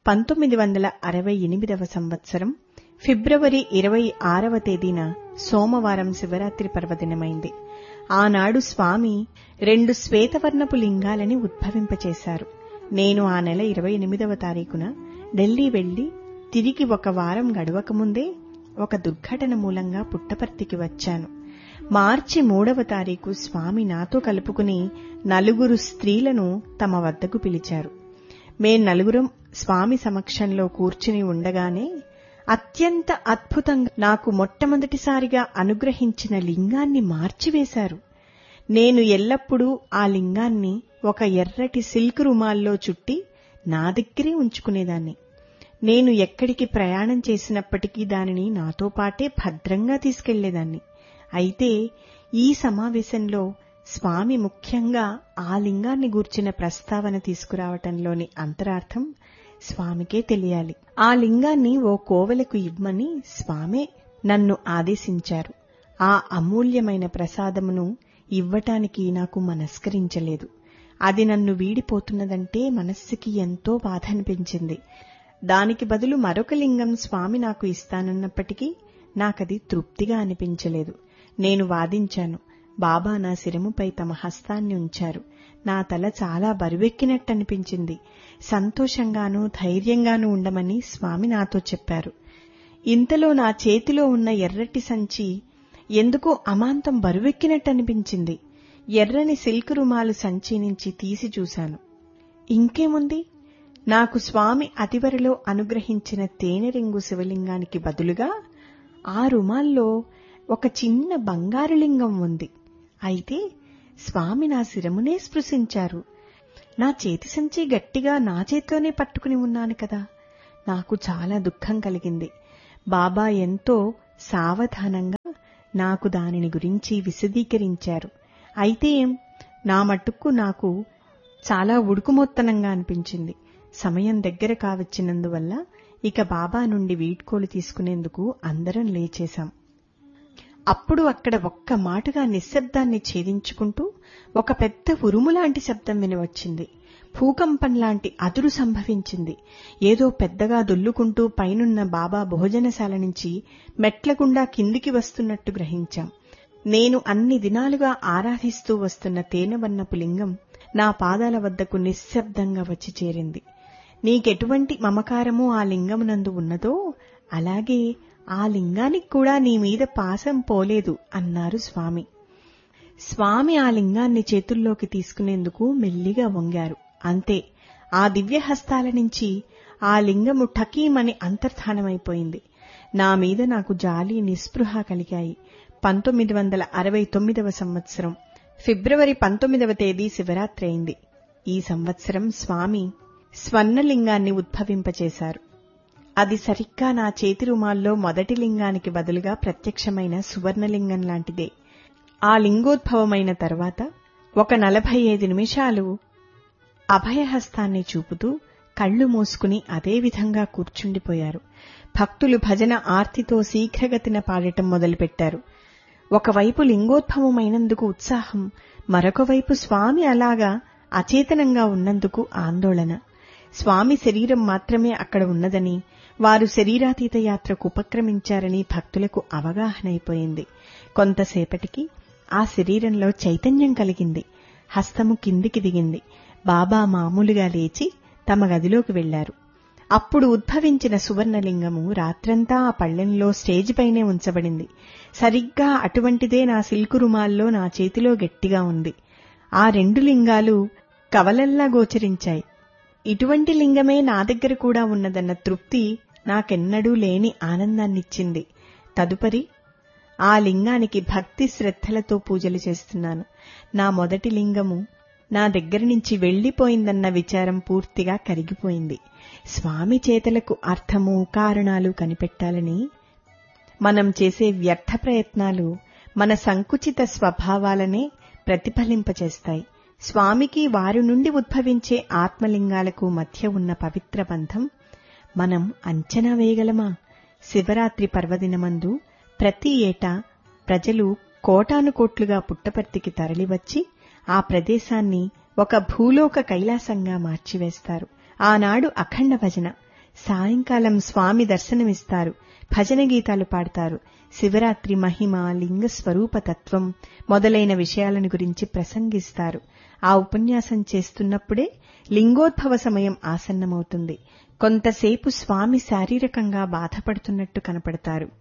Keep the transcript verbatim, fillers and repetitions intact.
పంతొమ్మిది వందల అరవై ఎనిమిదవ సంవత్సరం ఫిబ్రవరి ఇరవై ఆరవ తేదీన సోమవారం శివరాత్రి పర్వదినమైంది. ఆనాడు స్వామి రెండు శ్వేతవర్ణపు లింగాలని ఉద్భవింపచేశారు. నేను ఆ నెల ఇరవై ఎనిమిదవ తారీఖున ఢిల్లీ వెళ్లి తిరిగి ఒక వారం గడవకముందే ఒక దుర్ఘటన మూలంగా పుట్టపర్తికి వచ్చాను. మార్చి మూడవ తారీఖు స్వామి నాతో కలుపుకుని నలుగురు స్త్రీలను తమ వద్దకు పిలిచారు. మేం నలుగురం స్వామి సమక్షంలో కూర్చుని ఉండగానే అత్యంత అద్భుతంగా నాకు మొట్టమొదటిసారిగా అనుగ్రహించిన లింగాన్ని మార్చివేశారు. నేను ఎల్లప్పుడూ ఆ లింగాన్ని ఒక ఎర్రటి సిల్క్ రుమాల్లో చుట్టి నా దగ్గరే ఉంచుకునేదాన్ని. నేను ఎక్కడికి ప్రయాణం చేసినప్పటికీ దానిని నాతో పాటే భద్రంగా తీసుకెళ్లేదాన్ని. అయితే ఈ సమావేశంలో స్వామి ముఖ్యంగా ఆ లింగాన్ని గూర్చిన ప్రస్తావన తీసుకురావటంలోని అంతరార్థం స్వామికే తెలియాలి. ఆ లింగాన్ని ఓ కోవెలకు ఇవ్వమని స్వామే నన్ను ఆదేశించారు. ఆ అమూల్యమైన ప్రసాదమును ఇవ్వటానికి నాకు మనస్కరించలేదు. అది నన్ను వీడిపోతున్నదంటే మనస్సుకి ఎంతో బాధ అనిపించింది. దానికి బదులు మరొక లింగం స్వామి నాకు ఇస్తానన్నప్పటికీ నాకది తృప్తిగా అనిపించలేదు. నేను వాదించాను. బాబా నా శిరముపై తమ హస్తాన్ని ఉంచారు. నా తల చాలా బరువెక్కినట్టనిపించింది. సంతోషంగానూ ధైర్యంగానూ ఉండమని స్వామి నాతో చెప్పారు. ఇంతలో నా చేతిలో ఉన్న ఎర్రటి సంచి ఎందుకో అమాంతం బరువెక్కినట్టనిపించింది. ఎర్రని సిల్క్ రుమాలు సంచి నుంచి తీసి చూశాను. ఇంకేముంది, నాకు స్వామి అతివరలో అనుగ్రహించిన తేనెరింగు శివలింగానికి బదులుగా ఆ రుమాల్లో ఒక చిన్న బంగారు లింగం ఉంది. అయితే స్వామి నా శిరమునే స్పృశించారు. నా చేతి సంచి గట్టిగా నా చేతిలోనే పట్టుకుని ఉన్నాను కదా. నాకు చాలా దుఃఖం కలిగింది. బాబా ఎంతో సావధానంగా నాకు దానిని గురించి విశదీకరించారు. అయితే నా మట్టుకు నాకు చాలా ఉడుకుమొత్తనంగా అనిపించింది. సమయం దగ్గర కావచ్చినందువల్ల ఇక బాబా నుండి వీడ్కోలు తీసుకునేందుకు అందరం లేచేశాం. అప్పుడు అక్కడ ఒక్క మాటగా నిశ్శబ్దాన్ని ఛేదించుకుంటూ ఒక పెద్ద ఉరుములాంటి శబ్దం వినవచ్చింది. భూకంపంలాంటి అదురు సంభవించింది. ఏదో పెద్దగా దొల్లుకుంటూ పైనున్న బాబా భోజనశాల నుంచి మెట్లగుండా కిందికి వస్తున్నట్టు గ్రహించాం. నేను అన్ని దినాలుగా ఆరాధిస్తూ వస్తున్న తేనెవర్ణపు లింగం నా పాదాల వద్దకు నిశ్శబ్దంగా వచ్చి చేరింది. నీకెటువంటి మమకారమో ఆ లింగమునందు ఉన్నదో అలాగే ఆ లింగానికి కూడా నీ మీద పాశం పోలేదు అన్నారు స్వామి. స్వామి ఆ లింగాన్ని చేతుల్లోకి తీసుకునేందుకు మెల్లిగా వంగారు. అంతే, ఆ దివ్యహస్తాల నుంచి ఆ లింగము ఠకీమని అంతర్ధానమైపోయింది. నా మీద నాకు జాలి నిస్పృహ కలిగాయి. పంతొమ్మిది వందల అరవై తొమ్మిదవ సంవత్సరం ఫిబ్రవరి పంతొమ్మిదవ తేదీ శివరాత్రి అయింది. ఈ సంవత్సరం స్వామి స్వర్ణలింగాన్ని ఉద్భవింపచేశారు. అది సరిగ్గా నా చేతి రుమాల్లో మొదటి లింగానికి బదులుగా ప్రత్యక్షమైన సువర్ణలింగం లాంటిదే. ఆ లింగోద్భవమైన తర్వాత ఒక నలభై ఐదు నిమిషాలు అభయహస్తాన్ని చూపుతూ కళ్లు మూసుకుని అదే విధంగా కూర్చుండిపోయారు. భక్తులు భజన ఆర్తితో శీఘ్రగతిన పాడటం మొదలుపెట్టారు. ఒకవైపు లింగోద్భవమైనందుకు ఉత్సాహం, మరొకవైపు స్వామి అలాగా అచేతనంగా ఉన్నందుకు ఆందోళన. స్వామి శరీరం మాత్రమే అక్కడ ఉన్నదని, వారు శరీరాతీత యాత్రకు ఉపక్రమించారని భక్తులకు అవగాహనైపోయింది. కొంతసేపటికి ఆ శరీరంలో చైతన్యం కలిగింది. హస్తము కిందికి దిగింది. బాబా మామూలుగా లేచి తమ గదిలోకి వెళ్లారు. అప్పుడు ఉద్భవించిన సువర్ణలింగము రాత్రంతా ఆ పళ్లెంలో స్టేజిపైనే ఉంచబడింది. సరిగ్గా అటువంటిదే నా సిల్కు రుమాల్లో నా చేతిలో గట్టిగా ఉంది. ఆ రెండు లింగాలు కవలల్లా గోచరించాయి. ఇటువంటి లింగమే నా దగ్గర కూడా ఉన్నదన్న తృప్తి నాకెన్నడూ లేని ఆనందాన్నిచ్చింది. తదుపరి ఆ లింగానికి భక్తి శ్రద్ధలతో పూజలు చేస్తున్నాను. నా మొదటి లింగము నా దగ్గర నుంచి వెళ్లిపోయిందన్న విచారం పూర్తిగా కరిగిపోయింది. స్వామి చేతలకు అర్థము కారణాలు కనిపెట్టాలని మనం చేసే వ్యర్థ ప్రయత్నాలు మన సంకుచిత స్వభావాలనే ప్రతిఫలింపచేస్తాయి. స్వామికి వారి నుండి ఉద్భవించే ఆత్మలింగాలకు మధ్య ఉన్న పవిత్ర బంధం మనం అంచనా వేయగలమా? శివరాత్రి పర్వదినమందు ప్రతి ఏటా ప్రజలు కోటానుకోట్లుగా పుట్టపర్తికి తరలివచ్చి ఆ ప్రదేశాన్ని ఒక భూలోక కైలాసంగా మార్చివేస్తారు. ఆనాడు అఖండ భజన, సాయంకాలం స్వామి దర్శనమిస్తారు, భజన గీతాలు పాడతారు, శివరాత్రి మహిమ, లింగ స్వరూపతత్వం మొదలైన విషయాలను గురించి ప్రసంగిస్తారు. ఆ ఉపన్యాసం చేస్తున్నప్పుడే లింగోద్భవ సమయం ఆసన్నమవుతుంది. కొంతసేపు స్వామి శారీరకంగా బాధపడుతున్నట్టు కనపడతారు.